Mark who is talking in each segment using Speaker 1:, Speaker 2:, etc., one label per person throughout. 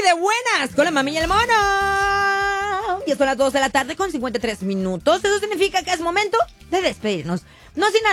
Speaker 1: de buenas con la mami y el mono. Ya son las 2 de la tarde con 53 minutos. Eso significa que es momento de despedirnos. No sin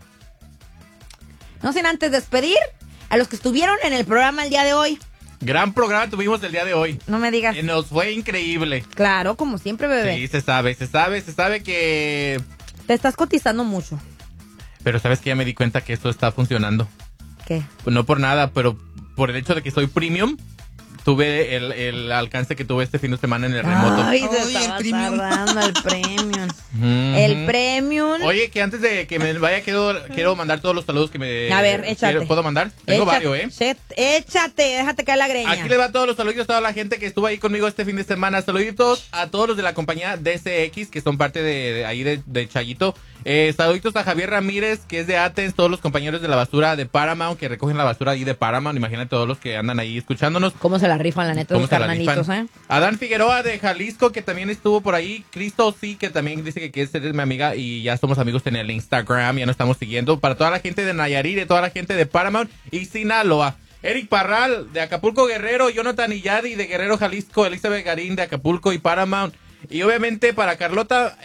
Speaker 1: antes despedir a los que estuvieron en el programa el día de hoy.
Speaker 2: Gran programa tuvimos el día de hoy.
Speaker 1: No me digas.
Speaker 2: Nos fue increíble.
Speaker 1: Claro, como siempre, bebé.
Speaker 2: Sí, se sabe que...
Speaker 1: Te estás cotizando mucho.
Speaker 2: Pero sabes que ya me di cuenta que esto está funcionando.
Speaker 1: ¿Qué?
Speaker 2: No por nada, pero por el hecho de que soy premium, tuve el alcance que tuve este fin de semana en el remoto.
Speaker 1: Ay, se estaba tardando el premium. El premium.
Speaker 2: Oye, que antes de que me vaya, quiero mandar todos los saludos que me...
Speaker 1: A ver, échate.
Speaker 2: ¿Puedo mandar? Tengo varios,
Speaker 1: Échate, déjate caer la greña.
Speaker 2: Aquí les va todos los saludos a toda la gente que estuvo ahí conmigo este fin de semana. Saluditos a todos los de la compañía DCX, que son parte de ahí de Chayito. Saluditos a Javier Ramírez, que es de Athens, todos los compañeros de la basura de Paramount, que recogen la basura ahí de Paramount. Imagínate todos los que andan ahí escuchándonos.
Speaker 1: ¿Cómo se la rifan, la neta, los carnalitos,
Speaker 2: Adán Figueroa de Jalisco, que también estuvo por ahí. Cristo, sí, que también dice que quiere ser mi amiga y ya somos amigos en el Instagram, ya nos estamos siguiendo. Para toda la gente de Nayarit, de toda la gente de Paramount y Sinaloa. Eric Parral de Acapulco Guerrero, Jonathan Iyadi de Guerrero Jalisco, Elizabeth Garín de Acapulco y Paramount. Y obviamente para Carlota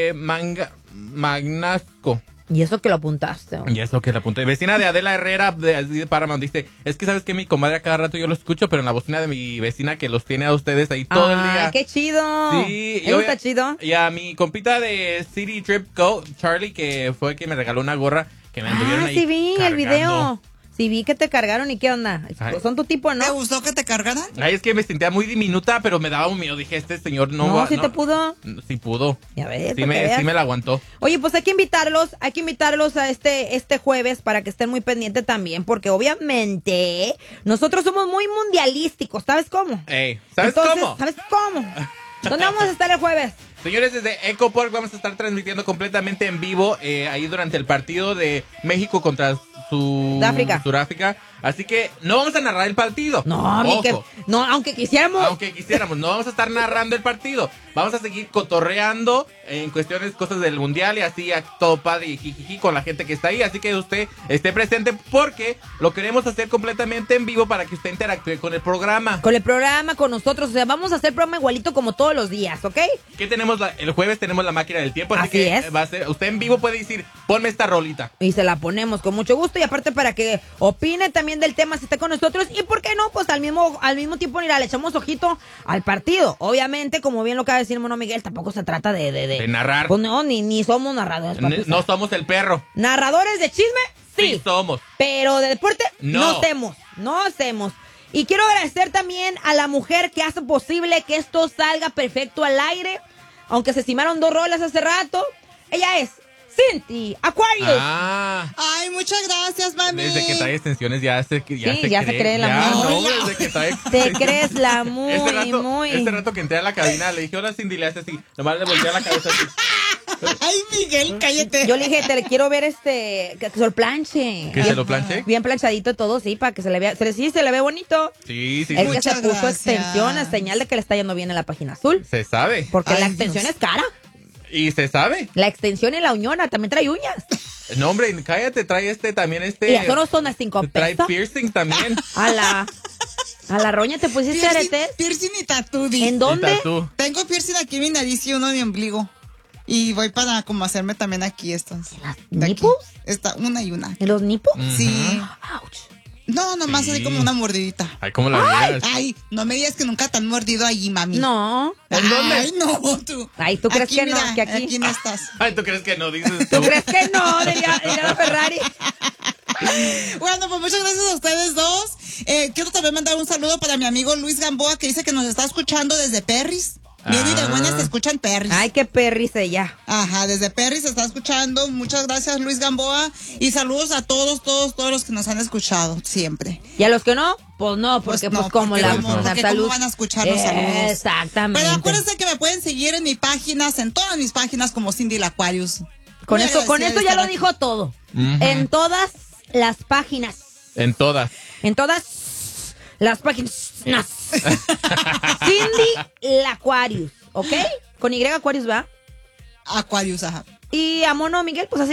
Speaker 2: Magnasco.
Speaker 1: Y eso que lo apuntaste.
Speaker 2: Y eso que lo apunté. Vecina de Adela Herrera de Paramount dice, es que sabes que mi comadre a cada rato yo lo escucho, pero en la bocina de mi vecina que los tiene a ustedes ahí todo el día.
Speaker 1: ¡Qué chido!
Speaker 2: Sí.
Speaker 1: ¿Eso está chido?
Speaker 2: Y a mi compita de City Trip Go, Charlie, que fue el que me regaló una gorra que me anduvieron ahí
Speaker 1: sí vi
Speaker 2: cargando.
Speaker 1: el video. Sí vi que te cargaron y qué onda.
Speaker 2: Ay.
Speaker 1: Son tu tipo, ¿no?
Speaker 3: ¿Te gustó que te cargaran?
Speaker 2: Ay, es que me sentía muy diminuta, pero me daba un miedo. Dije, este señor no va...
Speaker 1: ¿Sí te pudo?
Speaker 2: Sí pudo.
Speaker 1: Ya ves,
Speaker 2: Sí me la aguantó.
Speaker 1: Oye, pues hay que invitarlos a este jueves para que estén muy pendientes también, porque obviamente nosotros somos muy mundialísticos, ¿sabes cómo?
Speaker 2: ¿Sabes cómo?
Speaker 1: ¿Sabes cómo? ¿Dónde vamos a estar el jueves?
Speaker 2: Señores, desde Echo Park vamos a estar transmitiendo completamente en vivo ahí durante el partido de México contra Sudáfrica. Así que no vamos a narrar el partido.
Speaker 1: No, aunque quisiéramos.
Speaker 2: No vamos a estar narrando el partido. Vamos a seguir cotorreando en cosas del mundial y así a todo padre y jijiji con la gente que está ahí. Así que usted esté presente porque lo queremos hacer completamente en vivo para que usted interactúe con el programa.
Speaker 1: Con nosotros. O sea, vamos a hacer programa igualito como todos los días, ¿ok?
Speaker 2: ¿Qué tenemos? El jueves tenemos la máquina del tiempo. Así
Speaker 1: que
Speaker 2: es. Va a ser, usted en vivo puede decir, ponme esta rolita.
Speaker 1: Y se la ponemos con mucho gusto. Y aparte para que opine también del tema si está con nosotros. Y por qué no, pues al mismo tiempo, mira, le echamos ojito al partido. Obviamente, como bien lo acaba de decir Mono Miguel, tampoco se trata de
Speaker 2: narrar.
Speaker 1: Pues no, ni somos narradores.
Speaker 2: No somos el perro.
Speaker 1: ¿Narradores de chisme? Sí
Speaker 2: somos.
Speaker 1: Pero de deporte
Speaker 2: no
Speaker 1: hacemos. Y quiero agradecer también a la mujer que hace posible que esto salga perfecto al aire. Aunque se estimaron 2 rolas hace rato. Ella es Cindy Aquarius.
Speaker 3: Ay, muchas gracias, mami.
Speaker 2: Desde que trae extensiones ya se
Speaker 1: cree la muy.
Speaker 2: No, desde que trae
Speaker 1: te crees la muy.
Speaker 2: Este rato que entré a la cabina le dije, hola Cindy, le hace así. Nomás le volteé la cabeza así.
Speaker 3: Ay, Miguel, cállate.
Speaker 1: Yo le dije, te quiero ver que se lo planche.
Speaker 2: ¿Que se lo planche?
Speaker 1: Bien planchadito todo, sí, para que se le vea. Sí, se le ve bonito.
Speaker 2: Sí.
Speaker 1: El que se puso extensión es señal de que le está yendo bien en la página azul.
Speaker 2: Se sabe.
Speaker 1: Porque la extensión es cara.
Speaker 2: Y se sabe.
Speaker 1: La extensión y la uñona también trae uñas.
Speaker 2: No, hombre, cállate, trae también
Speaker 1: Y eso no son las 5 pesos.
Speaker 2: Trae piercing también.
Speaker 1: A la roña te pusiste aretes.
Speaker 3: Piercing y tatú.
Speaker 1: ¿En dónde?
Speaker 3: Tengo piercing aquí en mi nariz y uno en mi ombligo. Y voy para como hacerme también aquí estas.
Speaker 1: ¿En las nipos?
Speaker 3: Una y una.
Speaker 1: ¿En los nipos?
Speaker 3: Sí.
Speaker 1: Ouch.
Speaker 3: No, nomás así como una mordidita.
Speaker 2: Ay, ¿cómo la miras?
Speaker 3: Ay, no me digas que nunca te han mordido allí, mami.
Speaker 1: No.
Speaker 2: ¿En dónde?
Speaker 3: Ay, no, tú.
Speaker 1: Ay, ¿tú crees
Speaker 3: aquí,
Speaker 1: que
Speaker 3: mira,
Speaker 1: no? Que aquí
Speaker 3: no estás.
Speaker 2: Ay, ¿tú crees que no? Dices
Speaker 1: ¿Tú crees que no? Diría la Ferrari.
Speaker 3: Bueno, pues muchas gracias a ustedes dos. Quiero también mandar un saludo para mi amigo Luis Gamboa, que dice que nos está escuchando desde Perris. Bien y de buenas te escuchan Perris.
Speaker 1: Ay, qué Perris ella.
Speaker 3: Ajá, desde Perris se está escuchando. Muchas gracias, Luis Gamboa. Y saludos a todos los que nos han escuchado siempre.
Speaker 1: ¿Y a los que no? Pues no, porque pues como la
Speaker 3: porque
Speaker 1: salud.
Speaker 3: ¿cómo van a escuchar los saludos?
Speaker 1: Exactamente.
Speaker 3: Pero acuérdense que me pueden seguir en mis páginas, en todas mis páginas como Cindy la Aquarius.
Speaker 1: Con eso ya lo dijo todo. En todas las páginas.
Speaker 2: En todas
Speaker 1: las páginas. Cindy la Aquarius, ¿ok? Con Y Aquarius, ¿va?
Speaker 3: Aquarius, ajá.
Speaker 1: Y a Mono Miguel, pues así.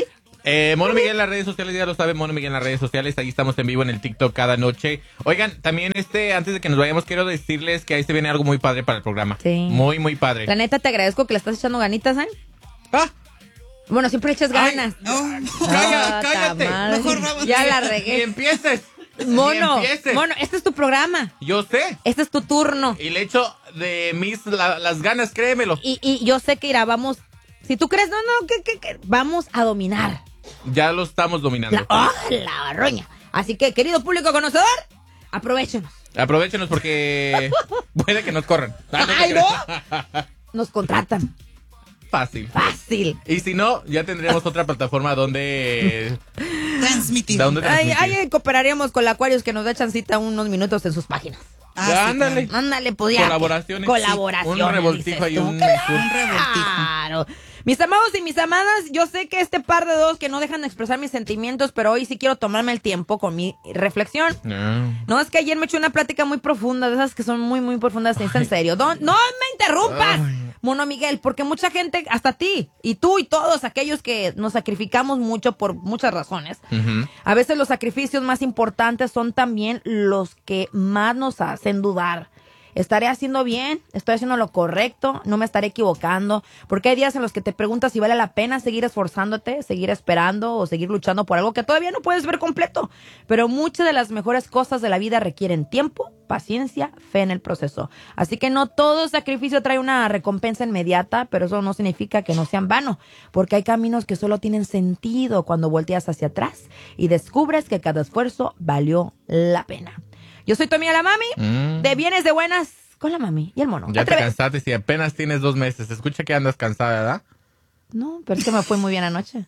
Speaker 2: Mono Miguel en las redes sociales, ya lo saben, Mono Miguel en las redes sociales, ahí estamos en vivo en el TikTok cada noche. Oigan, también antes de que nos vayamos, quiero decirles que ahí se viene algo muy padre para el programa.
Speaker 1: Sí.
Speaker 2: Muy, muy padre.
Speaker 1: La neta, te agradezco que le estás echando ganitas, ¿eh?
Speaker 2: Ah,
Speaker 1: Bueno, siempre echas ganas.
Speaker 2: cállate.
Speaker 1: Madre.
Speaker 3: Mejor vamos.
Speaker 1: Ya la
Speaker 2: Ni
Speaker 1: regué.
Speaker 2: empieces.
Speaker 1: Mono,
Speaker 2: Ni empieces.
Speaker 1: Mono, este es tu programa.
Speaker 2: Yo sé.
Speaker 1: Este es tu turno.
Speaker 2: Y le echo de las ganas, créemelo.
Speaker 1: Y yo sé que irá, vamos. Si tú crees, no, que vamos a dominar.
Speaker 2: Ya lo estamos dominando.
Speaker 1: La barroña. Así que, querido público conocedor, aprovéchenos.
Speaker 2: Aprovéchenos porque puede que nos corran.
Speaker 1: ¡Ay, no! Nos contratan.
Speaker 2: Fácil.
Speaker 1: Fácil.
Speaker 2: Y si no, ya tendremos otra plataforma donde
Speaker 3: Transmitir.
Speaker 1: Ahí cooperaríamos con la Aquarius que nos da chancita unos minutos en sus páginas.
Speaker 3: Ah, sí,
Speaker 2: ándale.
Speaker 3: claro.
Speaker 1: Ándale, pues ya.
Speaker 2: Colaboraciones.
Speaker 1: Colaboraciones.
Speaker 2: Un revoltijo y un
Speaker 1: Claro. Mis amados y mis amadas, yo sé que este par de dos que no dejan de expresar mis sentimientos, pero hoy sí quiero tomarme el tiempo con mi reflexión. No, es que ayer me eché una plática muy profunda, de esas que son muy, muy profundas, en serio. No me interrumpas, Mono Miguel, porque mucha gente, hasta ti, y tú y todos aquellos que nos sacrificamos mucho por muchas razones, a veces los sacrificios más importantes son también los que más nos hacen dudar. ¿Estaré haciendo bien? ¿Estoy haciendo lo correcto? ¿No me estaré equivocando? Porque hay días en los que te preguntas si vale la pena seguir esforzándote, seguir esperando o seguir luchando por algo que todavía no puedes ver completo. Pero muchas de las mejores cosas de la vida requieren tiempo, paciencia, fe en el proceso. Así que no todo sacrificio trae una recompensa inmediata, pero eso no significa que no sean vanos, porque hay caminos que solo tienen sentido cuando volteas hacia atrás y descubres que cada esfuerzo valió la pena. Yo soy tu amiga la mami, de bienes de buenas con la mami y el mono.
Speaker 2: Ya te cansaste si apenas tienes 2 meses. Escucha que andas cansada, ¿verdad?
Speaker 1: No, pero es que me fue muy bien anoche.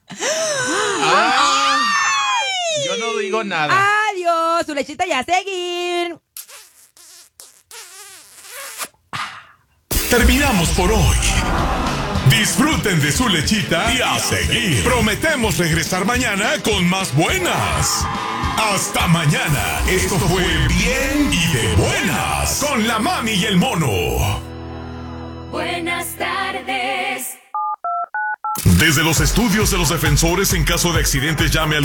Speaker 2: Yo no digo nada.
Speaker 1: Adiós, su lechita ya a seguir.
Speaker 4: Terminamos por hoy. Disfruten de su lechita y a seguir. Prometemos regresar mañana con más buenas. Hasta mañana. Esto fue Bien y de Buenas con la mami y el mono.
Speaker 5: Buenas tardes.
Speaker 4: Desde los estudios de los defensores, en caso de accidentes, llame al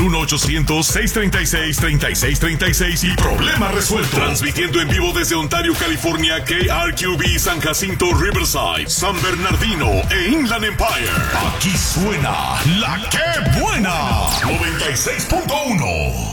Speaker 4: 1-800-636-3636 y problema resuelto. Transmitiendo en vivo desde Ontario, California, KRQB, San Jacinto, Riverside, San Bernardino e Inland Empire. Aquí suena La Que Buena 96.1.